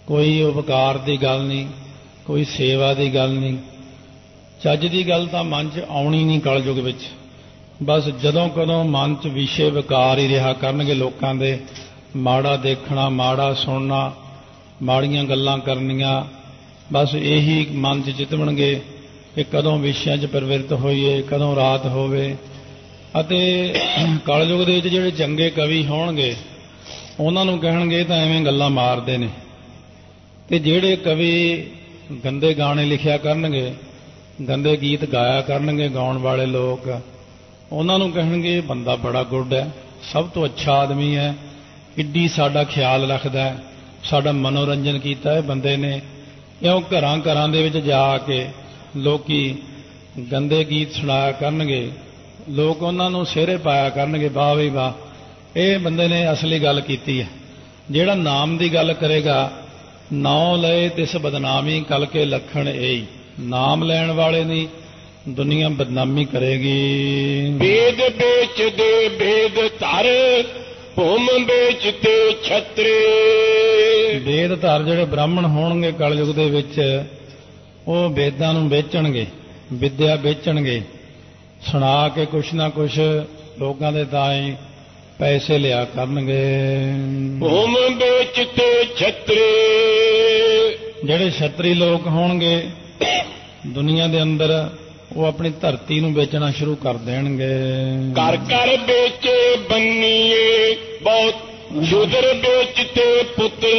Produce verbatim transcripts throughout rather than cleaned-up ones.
ਕੋਈ ਉਪਕਾਰ ਦੀ ਗੱਲ ਨਹੀਂ, ਕੋਈ ਸੇਵਾ ਦੀ ਗੱਲ ਨਹੀਂ। ਚੱਜ ਦੀ ਗੱਲ ਤਾਂ ਮਨ 'ਚ ਆਉਣੀ ਨਹੀਂ ਕਲਯੁਗ ਵਿੱਚ। ਬਸ ਜਦੋਂ ਕਦੋਂ ਮਨ 'ਚ ਵਿਸ਼ੇ ਵਿਕਾਰ ਹੀ ਰਿਹਾ ਕਰਨਗੇ ਲੋਕਾਂ ਦੇ, ਮਾੜਾ ਦੇਖਣਾ, ਮਾੜਾ ਸੁਣਨਾ, ਮਾੜੀਆਂ ਗੱਲਾਂ ਕਰਨੀਆਂ, ਬਸ ਇਹੀ ਮਨ 'ਚ ਚਿਤਵਣਗੇ ਕਿ ਕਦੋਂ ਵਿਸ਼ਿਆਂ 'ਚ ਪ੍ਰਵਿਰਤ ਹੋਈਏ, ਕਦੋਂ ਰਾਤ ਹੋਵੇ। ਅਤੇ ਕਲਯੁਗ ਦੇ ਵਿੱਚ ਜਿਹੜੇ ਚੰਗੇ ਕਵੀ ਹੋਣਗੇ ਉਹਨਾਂ ਨੂੰ ਕਹਿਣਗੇ ਤਾਂ ਐਵੇਂ ਗੱਲਾਂ ਮਾਰਦੇ ਨੇ, ਤੇ ਜਿਹੜੇ ਕਵੀ ਗੰਦੇ ਗਾਣੇ ਲਿਖਿਆ ਕਰਨਗੇ, ਗੰਦੇ ਗੀਤ ਗਾਇਆ ਕਰਨਗੇ ਗਾਉਣ ਵਾਲੇ ਲੋਕ, ਉਹਨਾਂ ਨੂੰ ਕਹਿਣਗੇ ਬੰਦਾ ਬੜਾ ਗੁੱਡ ਹੈ, ਸਭ ਤੋਂ ਅੱਛਾ ਆਦਮੀ ਹੈ, ਕਿੱਡੀ ਸਾਡਾ ਖਿਆਲ ਰੱਖਦਾ, ਸਾਡਾ ਮਨੋਰੰਜਨ ਕੀਤਾ ਹੈ ਬੰਦੇ ਨੇ। ਕਿਉਂ ਘਰਾਂ ਘਰਾਂ ਦੇ ਵਿੱਚ ਜਾ ਕੇ ਲੋਕੀ ਗੰਦੇ ਗੀਤ ਸੁਣਾਇਆ ਕਰਨਗੇ, ਲੋਕ ਉਹਨਾਂ ਨੂੰ ਸਿਹਰੇ ਪਾਇਆ ਕਰਨਗੇ, ਵਾਹ ਵੀ ਵਾਹ, ਇਹ ਬੰਦੇ ਨੇ ਅਸਲੀ ਗੱਲ ਕੀਤੀ ਹੈ। ਜਿਹੜਾ ਨਾਮ ਦੀ ਗੱਲ ਕਰੇਗਾ, ਨਾਉ ਲਏ ਤਿਸ ਬਦਨਾਮੀ ਕਲ ਕੇ ਲਖਣ ਇਹੀ, ਨਾਮ ਲੈਣ ਵਾਲੇ ਦੀ ਦੁਨੀਆ ਬਦਨਾਮੀ ਕਰੇਗੀ। ਵੇਦ ਵੇਚਦੇ ਵੇਦ ਧਰ, ਭੂਮ ਵੇਚਦੇ ਛਤਰੇ। ਵੇਦ ਧਰ ਜਿਹੜੇ ਬ੍ਰਾਹਮਣ ਹੋਣਗੇ ਕਲਯੁਗ ਦੇ ਵਿੱਚ, ਉਹ ਵੇਦਾਂ ਨੂੰ ਵੇਚਣਗੇ, ਵਿਦਿਆ ਵੇਚਣਗੇ, ਸੁਣਾ ਕੇ ਕੁਛ ਨਾ ਕੁਛ ਲੋਕਾਂ ਦੇ ਤਾਈਂ ਪੈਸੇ ਲਿਆ ਕਰਨਗੇ। ਭੂਮ ਵੇਚਦੇ ਛਤਰੇ। ਜਿਹੜੇ ਛਤਰੀ ਲੋਕ ਹੋਣਗੇ ਦੁਨੀਆ ਦੇ ਅੰਦਰ, ਉਹ ਆਪਣੀ ਧਰਤੀ ਨੂੰ ਵੇਚਣਾ ਸ਼ੁਰੂ ਕਰ ਦੇਣਗੇ। ਘਰ ਘਰ ਵੇਚੇ ਬੰਨੀਏ ਬਹੁਤ, ਸ਼ੂਦਰ ਵੇਚਤੇ ਪੁੱਤਰ।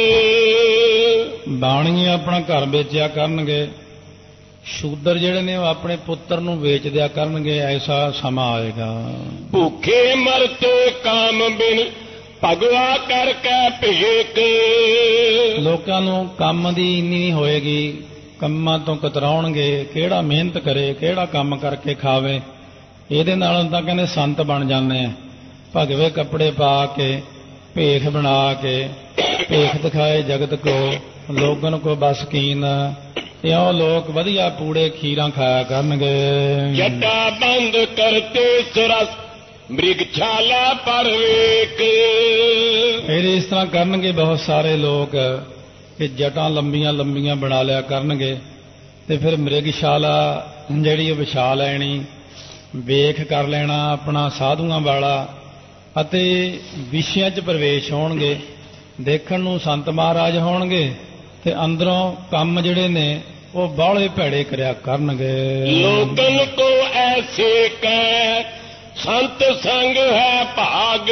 ਬਾਣੀਏ ਆਪਣਾ ਘਰ ਵੇਚਿਆ ਕਰਨਗੇ, ਸ਼ੂਦਰ ਜਿਹੜੇ ਨੇ ਉਹ ਆਪਣੇ ਪੁੱਤਰ ਨੂੰ ਵੇਚ ਦਿਆ ਕਰਨਗੇ। ਐਸਾ ਸਮਾਂ ਆਏਗਾ। ਭੁੱਖੇ ਮਰਤੇ ਕਾਮ ਬਿਨ, ਭਗਵਾ ਕਰਕੇ ਭੇਕ। ਲੋਕਾਂ ਨੂੰ ਕੰਮ ਦੀ ਇੰਨੀ ਨਹੀਂ ਹੋਏਗੀ, ਕੰਮਾਂ ਤੋਂ ਕਤਰਾਉਣਗੇ, ਕਿਹੜਾ ਮਿਹਨਤ ਕਰੇ, ਕਿਹੜਾ ਕੰਮ ਕਰਕੇ ਖਾਵੇ। ਇਹਦੇ ਨਾਲੋਂ ਤਾਂ ਕਹਿੰਦੇ ਸੰਤ ਬਣ ਜਾਂਦੇ ਆ, ਭਗਵੇ ਕੱਪੜੇ ਪਾ ਕੇ, ਭੇਖ ਬਣਾ ਕੇ, ਭੇਖ ਦਿਖਾਏ ਜਗਤ ਕੋ, ਲੋਗਨ ਕੋ ਬਸ ਕੀਨ। ਇਉਂ ਲੋਕ ਵਧੀਆ ਪੂੜੇ ਖੀਰਾਂ ਖਾਇਆ ਕਰਨਗੇ। ਜਟਾ ਬੰਦ ਕਰਤੇ ਸੁਰਸ, ਮ੍ਰਿਗ ਛਾਲਾ ਪਰ ਵੇਖ। ਫਿਰ ਇਸ ਤਰ੍ਹਾਂ ਕਰਨਗੇ ਬਹੁਤ ਸਾਰੇ ਲੋਕ ਕਿ ਜਟਾਂ ਲੰਬੀਆਂ ਲੰਬੀਆਂ ਬਣਾ ਲਿਆ ਕਰਨਗੇ, ਤੇ ਫਿਰ ਮ੍ਰਿਗਸ਼ਾਲਾ ਜਿਹੜੀ ਉਹ ਵਿਛਾ ਲੈਣੀ, ਵੇਖ ਕਰ ਲੈਣਾ ਆਪਣਾ ਸਾਧੂਆਂ ਵਾਲਾ, ਅਤੇ ਵਿਸ਼ਿਆਂ 'ਚ ਪ੍ਰਵੇਸ਼ ਹੋਣਗੇ। ਦੇਖਣ ਨੂੰ ਸੰਤ ਮਹਾਰਾਜ ਹੋਣਗੇ ਤੇ ਅੰਦਰੋਂ ਕੰਮ ਜਿਹੜੇ ਨੇ ਉਹ ਬਾਹਲੇ ਭੈੜੇ ਕਰਿਆ ਕਰਨਗੇ। ਲੋਕਨ ਕੋ ਐਸੇ ਕੈ, ਸੰਤ ਸੰਗ ਹੈ ਭਾਗ।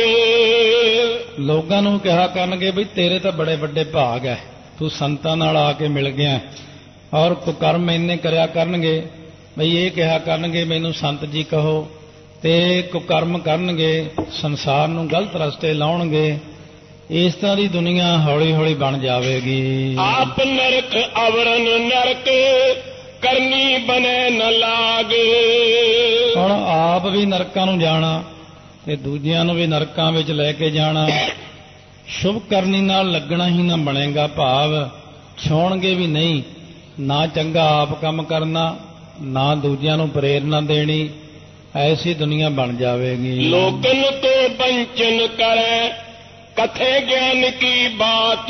ਲੋਕਾਂ ਨੂੰ ਕਿਹਾ ਕਰਨਗੇ ਬਈ ਤੇਰੇ ਤਾਂ ਬੜੇ ਵੱਡੇ ਭਾਗ ਹੈ, ਤੂੰ ਸੰਤਾਂ ਨਾਲ ਆ ਕੇ ਮਿਲ ਗਿਆ। ਔਰ ਕੁਕਰਮ ਇੰਨੇ ਕਰਿਆ ਕਰਨਗੇ ਬਈ ਇਹ ਕਿਹਾ ਕਰਨਗੇ ਮੈਨੂੰ ਸੰਤ ਜੀ ਕਹੋ, ਤੇ ਕੁਕਰਮ ਕਰਨਗੇ, ਸੰਸਾਰ ਨੂੰ ਗਲਤ ਰਸਤੇ ਲਾਉਣਗੇ। ਇਸ ਤਰ੍ਹਾਂ ਦੀ ਦੁਨੀਆ ਹੌਲੀ ਹੌਲੀ ਬਣ ਜਾਵੇਗੀ। ਆਪ ਨਰਕ ਅਵਰਨ ਨਰਕ, ਕਰਨੀ ਬਨੇ ਨ ਲਾਗ। ਹੁਣ ਆਪ ਵੀ ਨਰਕਾਂ ਨੂੰ ਜਾਣਾ ਤੇ ਦੂਜਿਆਂ ਨੂੰ ਵੀ ਨਰਕਾਂ ਵਿੱਚ ਲੈ ਕੇ ਜਾਣਾ। ਸ਼ੁਭ ਕਰਨੀ ਨਾਲ ਲੱਗਣਾ ਹੀ ਨਾ ਬਣੇਗਾ, ਭਾਵ ਛੋਣਗੇ ਵੀ ਨਹੀਂ, ਨਾ ਚੰਗਾ ਆਪ ਕੰਮ ਕਰਨਾ, ਨਾ ਦੂਜਿਆਂ ਨੂੰ ਪ੍ਰੇਰਨਾ ਦੇਣੀ। ਐਸੀ ਦੁਨੀਆ ਬਣ ਜਾਵੇਗੀ। ਲੋਕਨ ਤੋਂ ਬੰਚਨ ਕਰੇ, ਕਥੇ ਗਿਆਨ ਕੀ ਬਾਤ।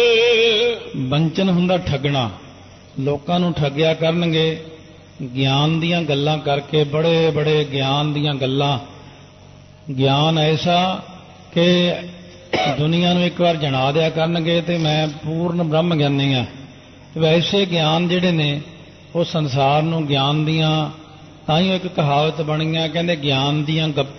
ਬੰਚਨ ਹੁੰਦਾ ਠੱਗਣਾ, ਲੋਕਾਂ ਨੂੰ ਠੱਗਿਆ ਕਰਨਗੇ ਗਿਆਨ ਦੀਆਂ ਗੱਲਾਂ ਕਰਕੇ, ਬੜੇ ਬੜੇ ਗਿਆਨ ਦੀਆਂ ਗੱਲਾਂ, ਗਿਆਨ ਐਸਾ ਕਿ ਦੁਨੀਆ ਨੂੰ ਇੱਕ ਵਾਰ ਜਣਾ ਦਿਆ ਕਰਨਗੇ ਤੇ ਮੈਂ ਪੂਰਨ ਬ੍ਰਹਮ ਗਿਆਨੀ ਹਾਂ। ਵੈਸੇ ਗਿਆਨ ਜਿਹੜੇ ਨੇ ਉਹ ਸੰਸਾਰ ਨੂੰ ਗਿਆਨ ਦੀਆਂ, ਤਾਂ ਹੀ ਇੱਕ ਕਹਾਵਤ ਬਣੀ ਹੈ, ਕਹਿੰਦੇ ਗਿਆਨ ਦੀਆਂ ਗੱਪ